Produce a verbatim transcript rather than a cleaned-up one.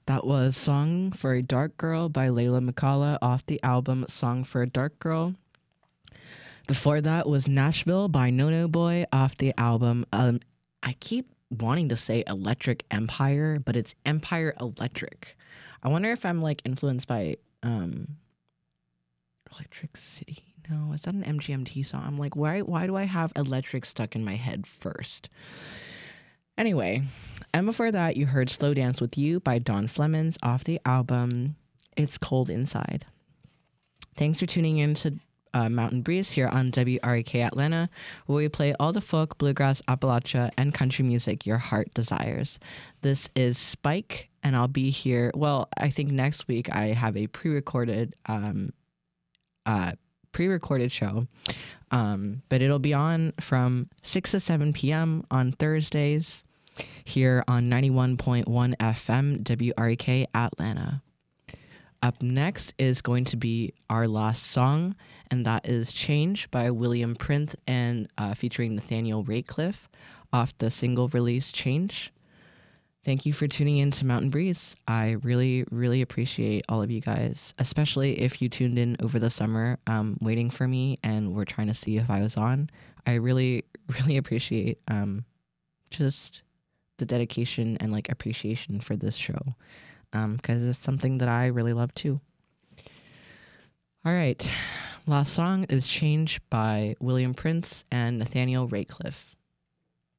That was Song for a Dark Girl by Layla McCalla off the album Song for a Dark Girl. Before that was Nashville by Nono Boy off the album. Um, I keep wanting to say Electric Empire, but it's Empire Electric. I wonder if I'm like influenced by um, Electric City. No, is that an M G M T song? I'm like, why? Why do I have Electric stuck in my head first? Anyway, and before that, you heard Slow Dance with You by Don Flemons off the album It's Cold Inside. Thanks for tuning in to uh, Mountain Breeze here on W R A K Atlanta, where we play all the folk, bluegrass, Appalachia, and country music your heart desires. This is Spike, and I'll be here. Well, I think next week I have a pre-recorded um, uh, pre-recorded show, um, but it'll be on from six to seven p.m. on Thursdays here on ninety-one point one F M W R E K Atlanta. Up next is going to be our last song, and that is Change by William Prince and uh, featuring Nathaniel Ratcliffe off the single release Change. Thank you for tuning in to Mountain Breeze. I really, really appreciate all of you guys, especially if you tuned in over the summer um, waiting for me and were trying to see if I was on. I really, really appreciate um, just the dedication and like appreciation for this show because um, it's something that I really love too. All right, last song is Change by William Prince and Nathaniel Ratcliffe.